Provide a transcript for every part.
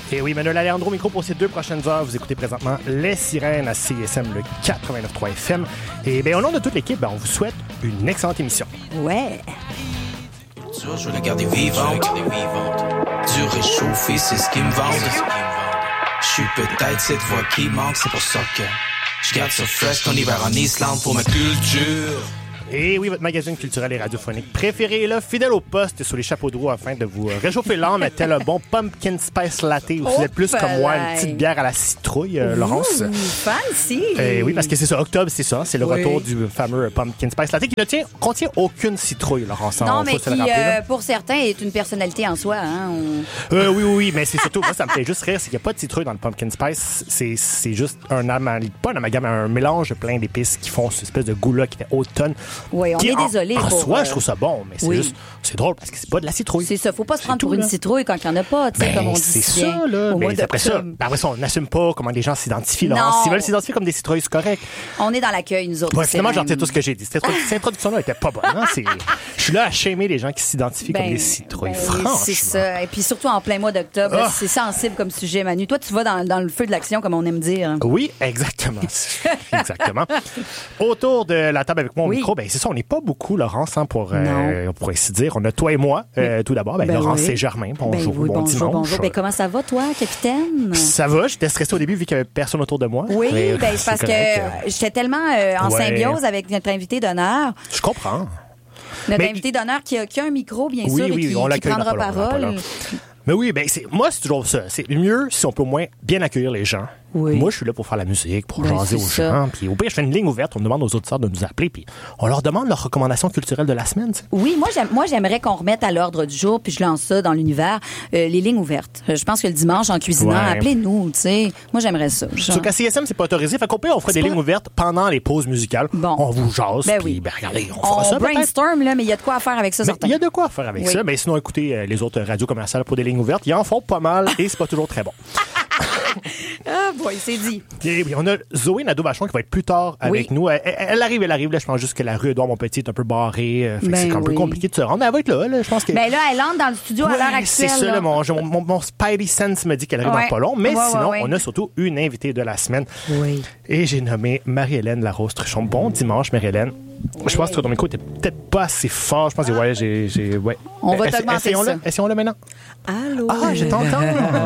Et oui, Manuel Alejandro micro pour ces 2 prochaines heures. Vous écoutez présentement Les Sirènes à CISM, le 89.3 FM. Et bien, au nom de toute l'équipe, on vous souhaite une excellente émission. Ouais. Je veux la garder vivante. Du réchauffé, c'est ce qui me vante. Je suis peut-être cette voix qui manque, c'est pour ça que je garde ça fresh ton hiver en Islande pour ma culture. Et oui, votre magazine culturel et radiophonique préféré est là, fidèle au poste sous les chapeaux de roue afin de vous réchauffer l'âme tel un bon pumpkin spice latte ou si vous êtes plus comme moi, une petite bière à la citrouille, Laurence. Fancy! Oui, parce que c'est ça, octobre, c'est ça, c'est le retour du fameux pumpkin spice latte qui ne contient aucune citrouille, Laurence. Non, mais qui, pour certains, est une personnalité en soi. Hein, oui, mais c'est surtout, moi, ça me fait juste rire, c'est qu'il n'y a pas de citrouille dans le pumpkin spice, c'est juste un mélange de plein d'épices qui font cette espèce de goût-là qui fait automne. Oui, on est désolé. En soi, je trouve ça bon, mais c'est juste, c'est drôle parce que c'est pas de la citrouille. C'est ça, faut pas se prendre pour une citrouille quand il n'y en a pas, tu sais, comme on dit. C'est ça, là. Mais après ça, on n'assume pas comment les gens s'identifient. S'ils veulent s'identifier comme des citrouilles, c'est correct. On est dans l'accueil, nous autres. Ouais, finalement, j'en sais tout ce que j'ai dit. Cette introduction-là était pas bonne. Hein? Je suis là à shamer les gens qui s'identifient comme des citrouilles. Franchement. C'est ça. Et puis surtout en plein mois d'octobre, c'est sensible comme sujet, Manu. Toi, tu vas dans le feu de l'action, comme on aime dire. Oui, exactement. Exactement. Autour de la table avec moi au micro, c'est ça, on n'est pas beaucoup, Laurence, hein, pour ainsi dire. On a toi et moi, tout d'abord. Laurence et Germain. Bonjour, bon dimanche. Bonjour. Comment ça va, toi, capitaine? Ça va. J'étais stressé au début vu qu'il n'y avait personne autour de moi. Oui, c'est parce que j'étais tellement en symbiose avec notre invité d'honneur. Je comprends. Notre invité d'honneur qui a un micro, bien sûr, et qui prendra parole. Mais oui, moi, c'est toujours ça. C'est mieux si on peut au moins bien accueillir les gens. Oui. Moi, je suis là pour faire la musique, pour jaser aux gens. Puis au pire, je fais une ligne ouverte. On demande aux auditeurs de nous appeler. Puis on leur demande leurs recommandations culturelles de la semaine. T'sais. Oui, moi, j'aimerais qu'on remette à l'ordre du jour, puis je lance ça dans l'univers, les lignes ouvertes. Je pense que le dimanche, en cuisinant, appelez-nous. T'sais. Moi, j'aimerais ça. Sauf qu'à CSM, c'est pas autorisé. Fait qu'au pire, on fera des lignes ouvertes pendant les pauses musicales. Bon. On vous jase. Puis regardez, on fera ça. On brainstorm, là, mais il y a de quoi faire avec ça, certain. Il y a de quoi faire avec ça. Mais sinon, écoutez les autres radios commerciales pour des lignes ouvertes. Ils en font pas mal et c'est pas toujours très bon. Ah, boy, c'est dit. Et oui, on a Zoé Nadeau-Vachon qui va être plus tard avec nous. Elle arrive. Là, je pense juste que la rue Édouard-Montpetit est un peu barrée. C'est un peu compliqué de se rendre. Mais elle va être là, je pense que... là, elle entre dans le studio à l'heure actuelle. C'est ça, là, mon Spidey Sense me dit qu'elle arrive dans pas long. Mais sinon, on a surtout une invitée de la semaine. Oui. Et j'ai nommé Marie-Hélène Larose-Truchon. Bon dimanche, Marie-Hélène. Je pense que ton micro était peut-être pas assez fort. Je pense que j'ai. On va t'augmenter ça. Essayons-le maintenant. Allô? Ah, je t'entends.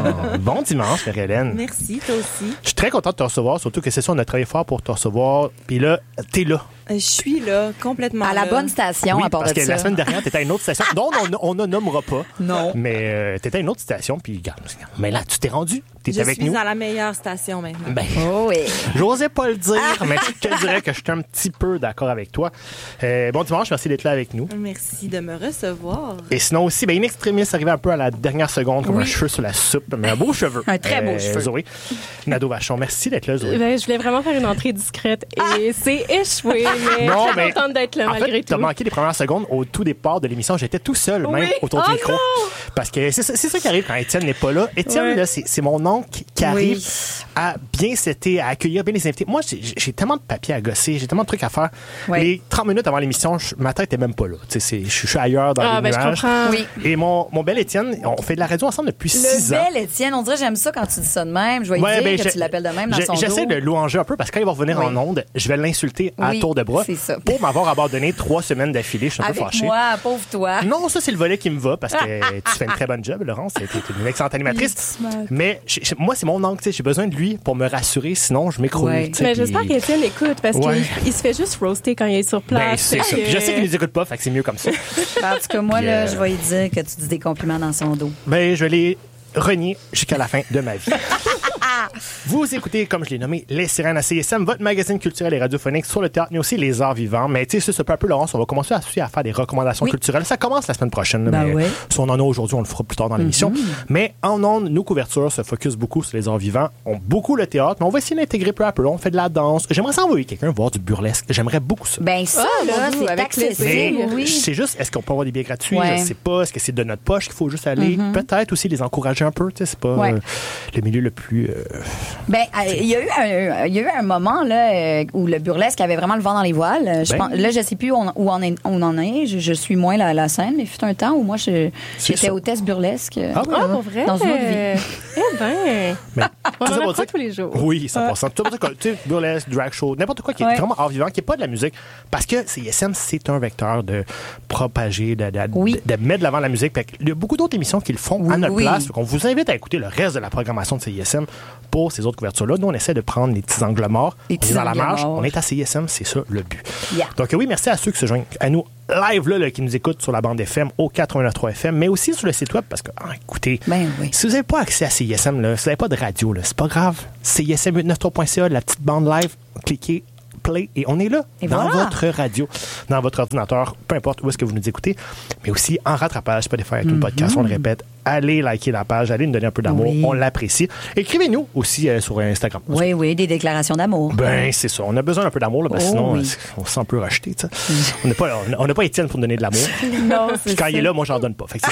Bon dimanche, Marie-Hélène. Merci, toi aussi. Je suis très contente de te recevoir, surtout que c'est ça, on a travaillé fort pour te recevoir. Puis là, t'es là. Je suis là, complètement à la bonne station, à part de ça. Parce que la semaine dernière, t'étais à une autre station, dont on ne nommera pas. Non. Mais t'étais à une autre station, puis regarde. Mais là, tu t'es rendu. T'es avec nous. Je suis à la meilleure station maintenant. Oui. J'osais pas le dire, mais je te dirais que je suis un petit peu d'accord avec toi. Bon dimanche, merci d'être là avec nous. Merci de me recevoir. Et sinon aussi, In Extremis arrivé un peu à la dernière seconde, comme un cheveu sur la soupe, mais un beau cheveu. Un très beau cheveu. Zoé Nadeau-Vachon, merci d'être là, Zoé. Je voulais vraiment faire une entrée discrète et c'est échoué, mais je suis contente d'être là malgré tout. T'as manqué les premières secondes au tout départ de l'émission. J'étais tout seul, même, autour du micro. Non! Parce que c'est ça qui arrive quand Étienne n'est pas là. Étienne, là, c'est mon oncle qui arrive à bien setter, à accueillir bien les invités. Moi, j'ai tellement de papiers à gosser, j'ai tellement de trucs à faire. Les 30 minutes avant l'émission, ma tête était même pas là. Je suis ailleurs dans les nuages. Je comprends. Oui. Et mon bel Étienne, on fait de la radio ensemble depuis 6 ans. Le bel Étienne, on dirait j'aime ça quand tu dis ça de même. Je vais lui dire que tu l'appelles de même dans son dos. J'essaie de louanger un peu parce que quand il va revenir en onde, je vais l'insulter à tour de bras pour m'avoir abandonné 3 semaines d'affilée. Je suis un peu fâché. Avec moi, pauvre toi. Non, ça, c'est le volet qui me va parce que tu fais une très bonne job, Laurence. Tu es une excellente animatrice. Mais moi, c'est mon oncle. J'ai besoin de lui pour me rassurer, sinon je m'écroule. Mais j'espère qu'Étienne écoute parce qu'il se fait juste roaster quand il est sur place. C'est ça. Je sais qu'il ne nous écoute pas, fait que c'est mieux comme ça. En tout cas, moi, là, je vais lui dire que tu dis des compliments dans son dos. Je vais les renier jusqu'à la fin de ma vie. Vous écoutez, comme je l'ai nommé, Les Sirènes à CSM, votre magazine culturel et radiophonique sur le théâtre, mais aussi les arts vivants. Mais tu sais, c'est un peu, Laurence, on va commencer à faire des recommandations culturelles. Ça commence la semaine prochaine. Si on en a aujourd'hui, on le fera plus tard dans l'émission. Mais en ondes, nos couvertures se focusent beaucoup sur les arts vivants. On beaucoup le théâtre, mais on va essayer d'intégrer peu à peu. On fait de la danse. J'aimerais ça envoyer quelqu'un voir du burlesque. J'aimerais beaucoup ça. Ça, là, c'est accessible. C'est juste, est-ce qu'on peut avoir des billets gratuits? Je sais pas. Est-ce que c'est de notre poche qu'il faut juste aller? Peut-être aussi les encourager un peu. C'est pas le milieu le plus Ben, il y a eu un moment là, où le burlesque avait vraiment le vent dans les voiles. Là, je sais plus où on en est. Je suis moins la scène, mais il fut un temps où moi, j'étais hôtesse burlesque. Ah, pour vrai? Dans une autre vie. Eh bien. On en apprend tous les jours. Oui, 100%. Tout ça, tu sais, burlesque, drag show, n'importe quoi qui est vraiment hors vivant, qui n'est pas de la musique. Parce que CISM, c'est un vecteur de propager, de mettre de l'avant la musique. Il y a beaucoup d'autres émissions qui le font à notre place. Donc, on vous invite à écouter le reste de la programmation de CISM pour ces autres couvertures-là. Nous, on essaie de prendre les petits angles morts. On est dans la marge. On est à CISM, c'est ça le but. Yeah. Donc, oui, merci à ceux qui se joignent à nous live là, qui nous écoutent sur la bande FM au 89.3 FM, mais aussi sur le site web parce que, écoutez, si vous n'avez pas accès à CISM, là, si vous n'avez pas de radio, là, c'est pas grave. CISM893.ca, la petite bande live, cliquez play et on est là, votre radio, dans votre ordinateur, peu importe où est-ce que vous nous écoutez, mais aussi en rattrapage, Spotify, tout le podcast, on le répète, allez liker la page, allez nous donner un peu d'amour, on l'apprécie. Écrivez-nous aussi sur Instagram. Oui, des déclarations d'amour. Ben, c'est ça, on a besoin d'un peu d'amour, là, parce que sinon, on se sent un peu rejeté, tu sais. On n'a pas Étienne pour donner de l'amour. Non, puis quand il est là, moi, j'en donne pas. Fait que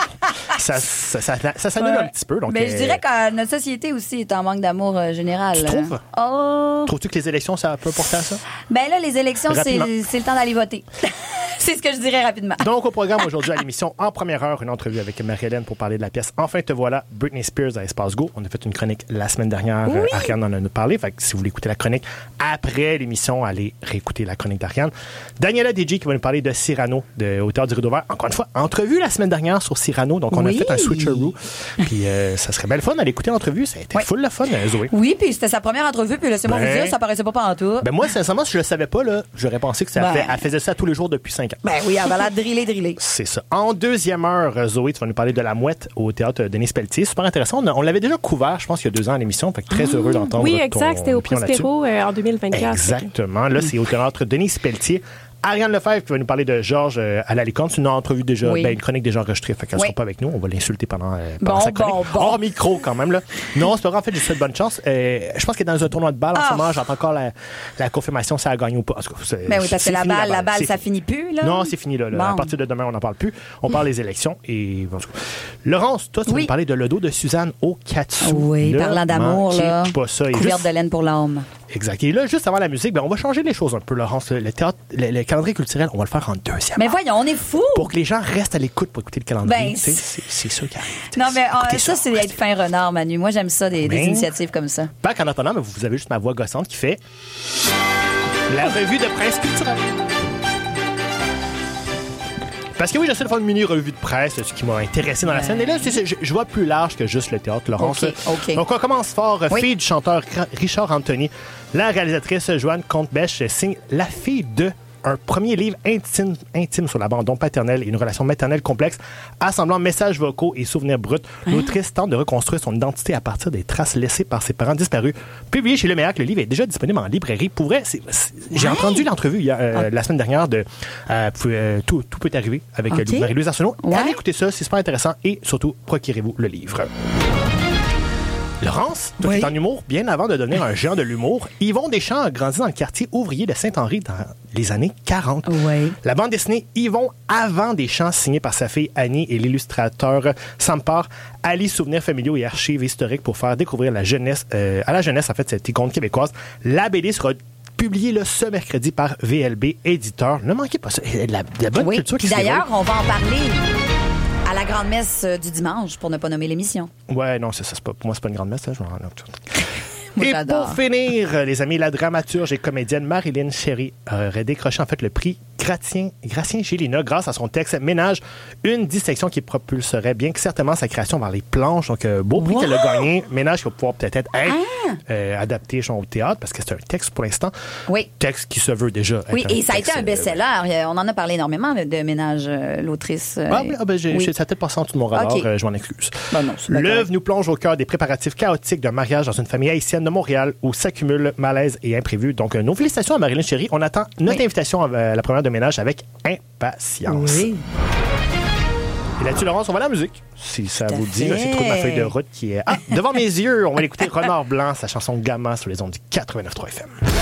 ça s'annule un petit peu. Donc, mais je dirais que notre société aussi est en manque d'amour général. Tu trouves? Oh! Trouves-tu que les élections, ça peut porter à ça? Ben là, les élections, c'est le temps d'aller voter. C'est ce que je dirais rapidement. Donc, au programme aujourd'hui à l'émission, en première heure, une entrevue avec Marie-Hélène pour parler de la pièce Enfin te voilà, Britney Spears à Espace Go. On a fait une chronique la semaine dernière. Ariane en a parlé. Fait que si vous voulez écouter la chronique après l'émission, allez réécouter la chronique d'Ariane. Daniela DJ qui va nous parler de Cyrano, de Hauteur du Rideau Vert. Encore une fois, entrevue la semaine dernière sur Cyrano. Donc, on a fait un switcheroo. Puis, ça serait belle fun d'aller écouter l'entrevue. Ça a été full le fun, Zoé. Oui, puis c'était sa première entrevue. Puis laissez-moi vous dire, ça paraissait pas pantoute. Ben moi, sincèrement, si je le savais pas, là, j'aurais pensé que elle faisait ça tous les jours depuis 5 ans. Ben oui, elle va la driller. C'est ça. En deuxième heure, Zoé, tu vas nous parler de La Mouette au théâtre Denis Pelletier. Super intéressant. On l'avait déjà couvert, je pense, il y a 2 ans à l'émission. Fait que très heureux d'entendre. Oui, exact. C'était au Prospero en 2024. Exactement. Là, c'est au théâtre Denis Pelletier. Ariane Lefebvre qui va nous parler de Georges à la Licorne. C'est une entrevue déjà, une chronique déjà enregistrée. Fait qu'elle ne sera pas avec nous. On va l'insulter pendant sa chronique. Hors micro, quand même, là. Non, c'est pas grave. En fait, j'ai souhaite bonne chance. Je pense qu'elle est dans un tournoi de balle en ce moment. J'entends encore la confirmation si elle gagne ou pas. Mais oui, parce que la balle, ça finit plus, là. Non, c'est fini, là. À partir de demain, on n'en parle plus. On parle des élections. Et Laurence, toi, tu vas nous parler de Le dos de Suzanne Okatsu. Oui, parlant d'amour, là. Pas ça. Couverte de laine pour l'âme. Exact. Et là, juste avant la musique, on va changer les choses un peu, Laurence. Le théâtre, le calendrier culturel, on va le faire en deuxième. Mais voyons, on est fous! Pour que les gens restent à l'écoute pour écouter le calendrier. C'est ça qui arrive. Non, mais ça, c'est être fin renard, Manu. Moi, j'aime ça, des initiatives comme ça. Pas qu'en attendant, mais vous avez juste ma voix gossante qui fait la revue de presse culturelle. Parce que oui, j'essaie de faire une mini-revue de presse, ce qui m'a intéressé dans la scène. Et là, je vois plus large que juste le théâtre, Laurence. Okay. Donc, on commence fort. Fille du chanteur Richard Anthony. La réalisatrice Joanne Comte-Bêche signe La fille de... un premier livre intime sur l'abandon paternel et une relation maternelle complexe, assemblant messages vocaux et souvenirs bruts. L'autrice tente de reconstruire son identité à partir des traces laissées par ses parents disparus. Publié chez Le Méac, le livre est déjà disponible en librairie. Pour vrai, j'ai entendu l'entrevue la semaine dernière de Tout peut arriver avec Marie-Louise Arsenault. Allez écouter ça, c'est super intéressant et surtout, procurez-vous le livre. Laurence, toi qui es en humour, bien avant de devenir un géant de l'humour, Yvon Deschamps a grandi dans le quartier ouvrier de Saint-Henri dans les années 40. La bande dessinée Yvon avant Deschamps, signée par sa fille Annie et l'illustrateur Sampar, allie souvenirs familiaux et archives historiques pour faire découvrir à la jeunesse, en fait, cette icône québécoise. La BD sera publiée ce mercredi par VLB Éditeur. Ne manquez pas ça. La bonne culture qui se déroule. D'ailleurs, on va en parler à la grande messe du dimanche, pour ne pas nommer l'émission. Ouais, non, c'est ça. Pour moi, c'est pas une grande messe. Je m'en rends compte. Et pour finir, les amis, la dramaturge et comédienne Marilyn Cherry aurait décroché en fait le prix Gratien Gélina grâce à son texte Ménage, une dissection qui propulserait bien que certainement sa création vers les planches. Donc, beau prix qu'elle a gagné. Ménage qui va pouvoir peut-être être adapté au théâtre parce que c'est un texte pour l'instant. Oui. Texte qui se veut déjà. Oui, et ça a été un best-seller. On en a parlé énormément de Ménage, l'autrice. Ça a peut-être passé en dessous de mon radar. Je m'en excuse. L'œuvre nous plonge au cœur des préparatifs chaotiques d'un mariage dans une famille haïtienne de Montréal où s'accumulent malaise et imprévus. Donc, nos félicitations à Marilyn Cherry. On attend notre invitation à la première de Ménage avec impatience. Oui. Et là-dessus, Laurence, on va à la musique. Si ça vous dit, j'ai trouvé ma feuille de route qui est devant mes yeux. On va l'écouter Renard Blanc, sa chanson Gamma sur les ondes du 89.3 FM.